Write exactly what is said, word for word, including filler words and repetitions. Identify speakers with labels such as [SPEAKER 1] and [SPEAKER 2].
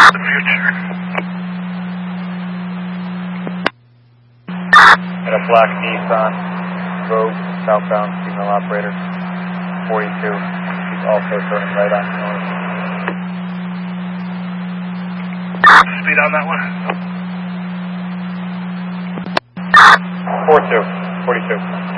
[SPEAKER 1] The future.
[SPEAKER 2] And a black Nissan Rogue, southbound, female operator, forty-two. She's also turning right on north.
[SPEAKER 1] Speed on that one?
[SPEAKER 2] four two, forty-two.